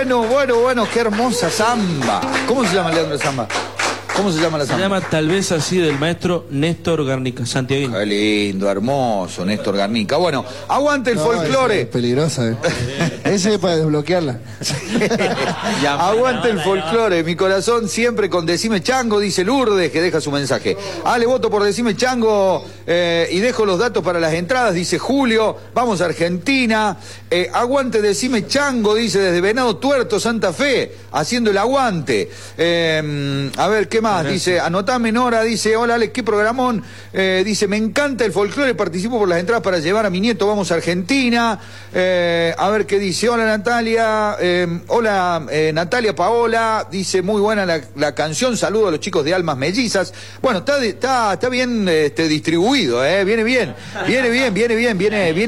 Bueno, qué hermosa samba. ¿Cómo se llama, Leandro, samba? ¿Cómo se llama la samba? Se llama Tal vez así, del maestro Néstor Garnica, santiagueño. Qué lindo, hermoso, Néstor Garnica. Bueno, aguante el folclore. Es peligrosa, Ese es para desbloquearla. Aguante el folclore, mi corazón siempre con Decime Chango, dice Lourdes, que deja su mensaje. Le voto por Decime Chango y dejo los datos para las entradas, dice Julio. Vamos a Argentina. Aguante Decime Chango, dice desde Venado Tuerto, Santa Fe, haciendo el aguante. A ver, ¿qué más? Dice, anotame Nora, dice, hola Alex, qué programón. Dice, me encanta el folclore, participo por las entradas para llevar a mi nieto, vamos a Argentina. A ver qué dice, hola Natalia, hola Natalia Paola, dice, muy buena la canción, saludo a los chicos de Almas Mellizas. Bueno, está bien distribuido, viene bien.